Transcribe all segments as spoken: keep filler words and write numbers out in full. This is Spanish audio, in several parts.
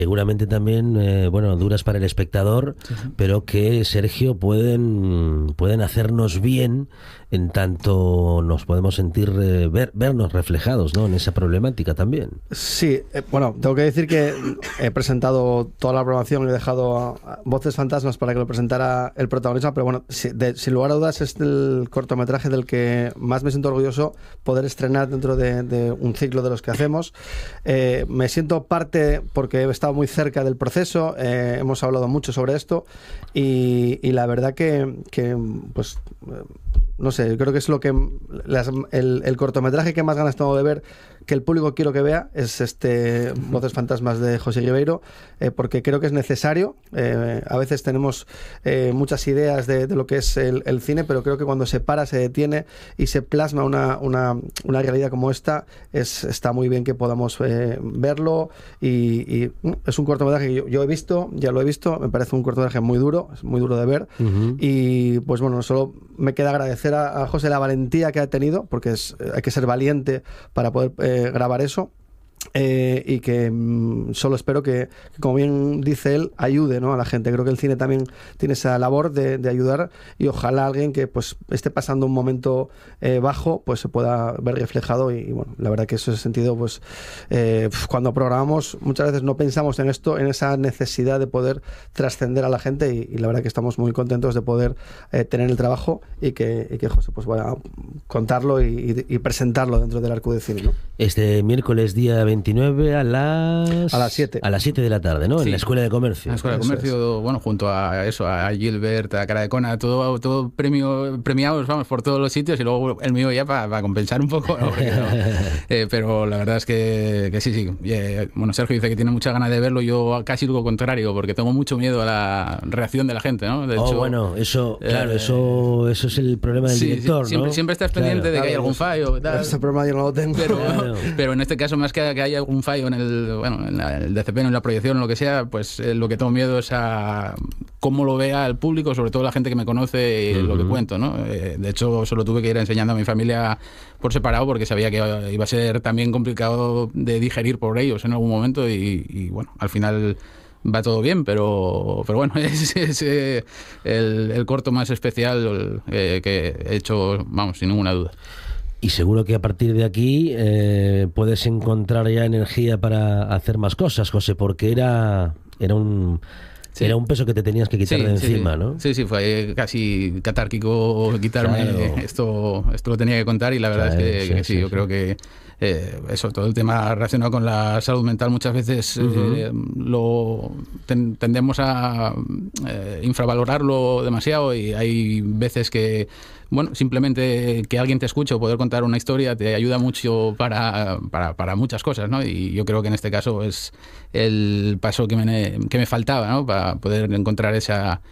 Seguramente también, eh, bueno, duras para el espectador, sí, sí. pero que, Sergio, pueden, pueden hacernos bien en tanto nos podemos sentir, eh, ver, vernos reflejados, ¿no?, en esa problemática también. Sí, eh, bueno, tengo que decir que he presentado toda la programación y he dejado a, a Voces Fantasmas para que lo presentara el protagonista, pero bueno, si, de, sin lugar a dudas es el cortometraje del que más me siento orgulloso poder estrenar dentro de, de un ciclo de los que hacemos. Eh, me siento parte porque he estado muy cerca del proceso, eh, hemos hablado mucho sobre esto y, y la verdad que, que pues no sé, creo que es lo que las, el, el cortometraje que más ganas tengo de ver, que el público quiero que vea, es este Voces Fantasmas de José Ribeiro, eh, porque creo que es necesario. Eh, a veces tenemos eh, muchas ideas de, de lo que es el, el cine, pero creo que cuando se para, se detiene y se plasma una, una, una realidad como esta, es, está muy bien que podamos eh, verlo y, y es un cortometraje que yo, yo he visto, ya lo he visto, me parece un cortometraje muy duro, es muy duro de ver. Uh-huh. Y pues bueno, solo me queda agradecer a, a José la valentía que ha tenido, porque es, hay que ser valiente para poder eh, grabar eso. Eh, y que mmm, solo espero que, que, como bien dice él, ayude, ¿no?, a la gente. Creo que el cine también tiene esa labor de, de ayudar y ojalá alguien que pues esté pasando un momento eh, bajo pues se pueda ver reflejado y, y bueno, la verdad que eso es el sentido, pues eh, cuando programamos muchas veces no pensamos en esto, en esa necesidad de poder trascender a la gente y, y la verdad que estamos muy contentos de poder eh, tener el trabajo y que, y que José pues vaya a contarlo y, y, y presentarlo dentro del Arco de Cine, ¿no? Este miércoles día veintinueve a las... A las siete. A las siete de la tarde, ¿no? Sí. En la Escuela de Comercio. En la Escuela de Comercio, es. Bueno, junto a eso, a Gilbert, a Cara de Cona, todo, todo premio, premiados, vamos, por todos los sitios y luego el mío ya para pa compensar un poco, ¿no? Porque, no. Eh, pero la verdad es que, que sí, sí. Eh, bueno, Sergio dice que tiene muchas ganas de verlo, yo casi lo contrario, porque tengo mucho miedo a la reacción de la gente, ¿no? De oh, hecho, bueno, eso, claro, eh, eso, eso es el problema del sí, director, sí, siempre, ¿no? Siempre estás pendiente claro, de que hay algún fallo. Tal. Ese problema yo no lo tengo. Pero, claro. pero en este caso, más que, que haya algún fallo en el, bueno, en la, el D C P, en la proyección, en lo que sea, pues eh, lo que tengo miedo es a cómo lo vea el público, sobre todo la gente que me conoce y uh-huh. lo que cuento, ¿no? Eh, de hecho, solo tuve que ir enseñando a mi familia por separado porque sabía que iba a ser también complicado de digerir por ellos en algún momento y, y bueno, al final va todo bien, pero pero bueno, es, es eh, el, el corto más especial eh, que he hecho, vamos, sin ninguna duda. Y seguro que a partir de aquí eh, puedes encontrar ya energía para hacer más cosas, José, porque era, era un... Sí. Era un peso que te tenías que quitar sí, de sí, encima, sí. ¿no? Sí, sí, fue casi catárquico quitarme claro. esto, esto lo tenía que contar y la verdad claro, es que sí, que sí, sí yo sí. creo que eh, eso, todo el tema relacionado con la salud mental muchas veces uh-huh. eh, lo ten, tendemos a eh, infravalorarlo demasiado y hay veces que bueno, simplemente que alguien te escuche o poder contar una historia te ayuda mucho para, para, para muchas cosas, ¿no? Y yo creo que en este caso es el paso que me, que me faltaba, ¿no? Para poder encontrar esa,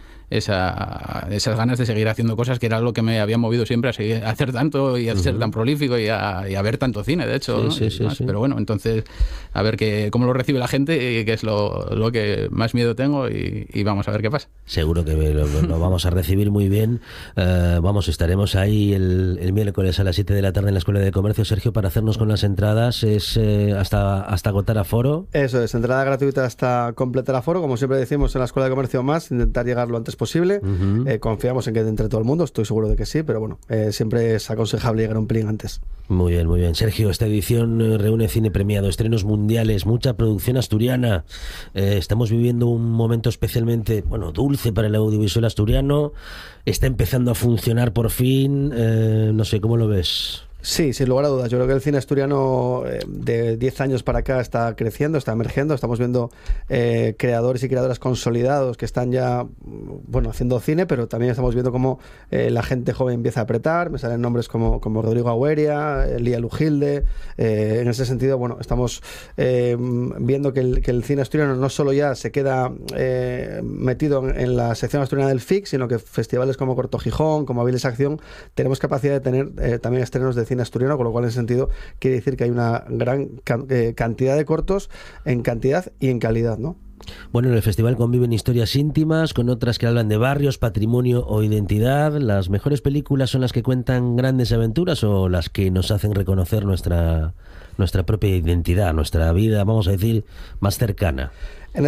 esa, esas ganas de seguir haciendo cosas que era lo que me había movido siempre a, seguir, a hacer tanto y a uh-huh. ser tan prolífico y a, y a ver tanto cine, de hecho, sí, ¿no? sí, sí, sí. Pero bueno, entonces a ver que, cómo lo recibe la gente y que es lo, lo que más miedo tengo y, y vamos a ver qué pasa. Seguro que lo, lo vamos a recibir muy bien. Uh, vamos, estaremos ahí el, el miércoles a las siete de la tarde en la Escuela de Comercio. Sergio, para hacernos con las entradas es eh, hasta, hasta agotar aforo. Eso es, entrada gratuita hasta completar aforo, como siempre decimos en la Escuela de Comercio más, intentar llegar lo antes posible. Uh-huh. Eh, confiamos en que entre todo el mundo, estoy seguro de que sí, pero bueno, eh, siempre es aconsejable llegar un pelín antes. Muy bien, muy bien. Sergio, esta edición eh, reúne cine premiado, estrenos mundiales, mucha producción asturiana. Eh, estamos viviendo un momento especialmente, bueno, dulce para el audiovisual asturiano. Está empezando a funcionar por fin. Eh, no sé, ¿cómo lo ves? Sí, sin lugar a dudas. Yo creo que el cine asturiano eh, de diez años para acá está creciendo, está emergiendo. Estamos viendo eh, creadores y creadoras consolidados que están ya, bueno, haciendo cine, pero también estamos viendo cómo eh, la gente joven empieza a apretar. Me salen nombres como, como Rodrigo Agüeria, Lía Lujilde. Eh, en ese sentido, bueno, estamos eh, viendo que el, que el cine asturiano no solo ya se queda eh, metido en, en la sección asturiana del F I C, sino que festivales como Corto Gijón, como Aviles Acción, tenemos capacidad de tener eh, también estrenos de cine asturiano, con lo cual en ese sentido quiere decir que hay una gran can- eh, cantidad de cortos en cantidad y en calidad, ¿no? Bueno, en el festival conviven historias íntimas con otras que hablan de barrios, patrimonio o identidad. ¿Las mejores películas son las que cuentan grandes aventuras o las que nos hacen reconocer nuestra, nuestra propia identidad, nuestra vida, vamos a decir, más cercana?